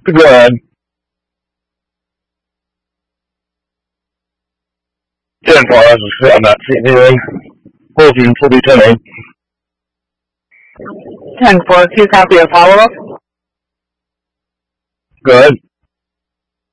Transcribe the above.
Go ahead. 10-4, I was just on that seat anyway. Fulton, will be 10-8. 10-4, Q copy a follow-up. Go ahead.